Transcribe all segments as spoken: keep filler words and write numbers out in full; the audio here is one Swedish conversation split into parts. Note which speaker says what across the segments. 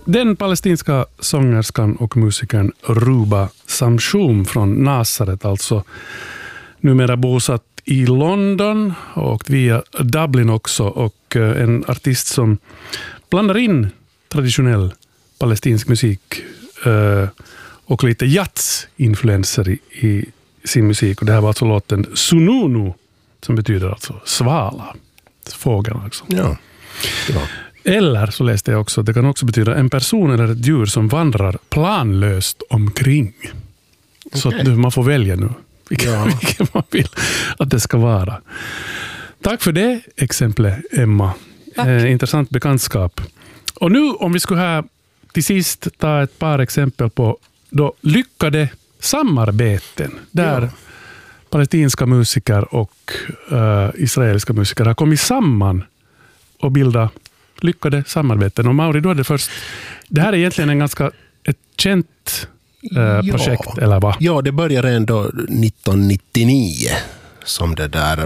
Speaker 1: Den palestinska sångerskan och musikern Ruba Samshum från Nazaret, alltså numera bosatt i London och via Dublin också, och en artist som blandar in traditionell palestinsk musik eh, och lite jazz-influenser i, i sin musik. Och det här var alltså låten Sununu, som betyder alltså svala, fågeln alltså.
Speaker 2: Ja, ja.
Speaker 1: Eller så läste jag också att det kan också betyda en person eller ett djur som vandrar planlöst omkring. Okay. Så att man får välja nu vilken, ja. vilken man vill att det ska vara. Tack för det exemplet, Emma. Eh, intressant bekantskap. Och nu om vi skulle här till sist ta ett par exempel på då lyckade samarbeten där ja. palestinska musiker och uh, israeliska musiker har kommit samman och bildat lyckade samarbeten. Och Mauri, då är det först, det här är egentligen en ganska ett känt uh, projekt,
Speaker 2: ja.
Speaker 1: eller vad?
Speaker 2: Ja, det började ändå nittonhundranittionio som det där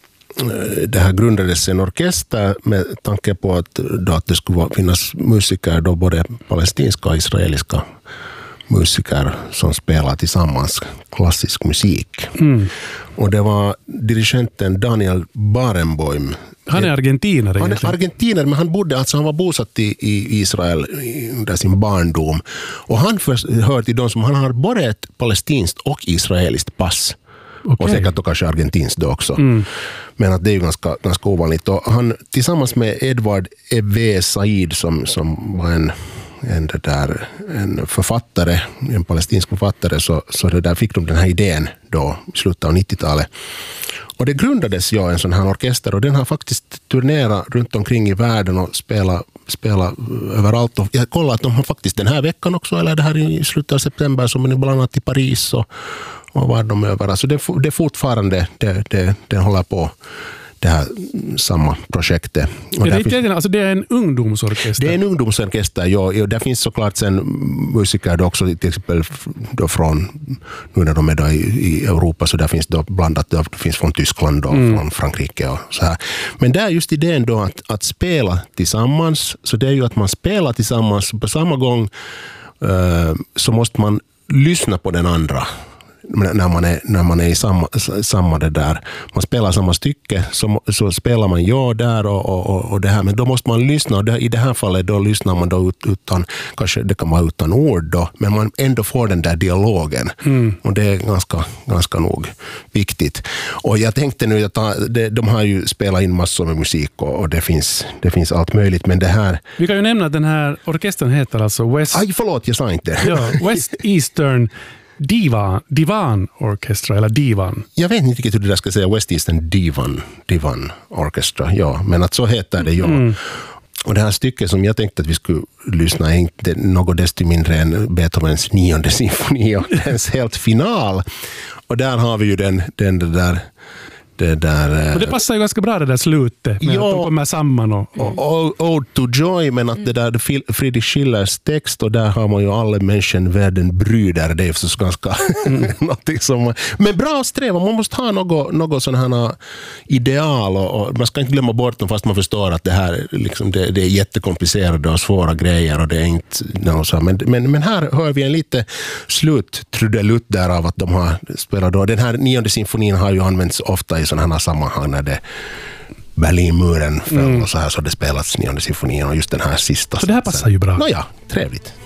Speaker 2: det här grundades en orkester med tanke på att, då att det skulle finnas musiker, då både palestinska och israeliska musiker som spelar tillsammans klassisk musik. Mm. Och det var dirigenten Daniel Barenboim.
Speaker 1: Han är argentinare.
Speaker 2: Han är argentinare, men han bodde, alltså han var bosatt i, i Israel under sin barndom. Och han hör till de som han har både ett palestinskt och israeliskt pass. Okay. Och säkert då kanske argentinskt då också. Mm. Men att det är ju ganska, ganska ovanligt. Och han tillsammans med Edward Eve Said som, som var en, en, det där, en författare, en palestinsk författare, så, så det där fick de den här idén då i slutet av nittiotalet. Och det grundades ju en sån här orkester och den har faktiskt turnerat runt omkring i världen och spelat, spelat överallt. Och jag kollar att de har faktiskt den här veckan också, eller det här i slutet av september, som är bland annat i Paris och och var de över. Alltså det, det är fortfarande, det, det, det håller på det här samma projektet. Och
Speaker 1: är det,
Speaker 2: finns,
Speaker 1: alltså det är en ungdomsorkester?
Speaker 2: Det är en ungdomsorkester, ja. ja det finns såklart sen musiker då också, till exempel då från, nu när de är då i, i Europa, så där finns då blandat, det finns från Tyskland och mm. från Frankrike och så här. Men det är just idén då att, att spela tillsammans, så det är ju att man spelar tillsammans på samma gång uh, så måste man lyssna på den andra. När man är, när man är i samma, samma det där. Man spelar samma stycke, så, så spelar man ja där och, och, och det här. Men då måste man lyssna, och det, i det här fallet då lyssnar man då ut, utan, kanske det kan vara utan ord då, men man ändå får den där dialogen. Mm. Och det är ganska, ganska nog viktigt. Och jag tänkte nu, att det, de har ju spelat in massor med musik och, och det, finns, det finns allt möjligt, men det här...
Speaker 1: Vi kan ju nämna att den här orkestern heter alltså West...
Speaker 2: Aj, förlåt, jag sa inte.
Speaker 1: Ja, West Eastern Divan, Divan Orchestra eller Divan.
Speaker 2: Jag vet inte riktigt hur det där ska säga, West Eastern Divan, Divan Orchestra, ja, men att så heter det, ja. Mm. Och det här stycket som jag tänkte att vi skulle lyssna är inte något desto mindre än Beethovens nionde symfoni och dens helt final. Och där har vi ju den, den det där det där...
Speaker 1: Och det passar ju ganska bra det där slutet med ja, att de kommer samman och...
Speaker 2: och Ode to Joy, men att det där Friedrich Schillers text, och där har man ju alla människor världen bryder, det är så ganska mm. någonting som... Men bra att sträva, man måste ha något, något sådana här ideal och, och man ska inte glömma bort dem fast man förstår att det här liksom, det, det är jättekomplicerade och svåra grejer och det är inte... No, så, men, men, men här hör vi en lite sluttrudelutt där av att de har spelat då. Den här nionde symfonin har ju använts ofta i sådana här sammanhang när det Berlinmuren föll mm. och så här, så det spelats nionde symfonin och just den här sista.
Speaker 1: Så det här passar ju bra.
Speaker 2: Nåja, trevligt.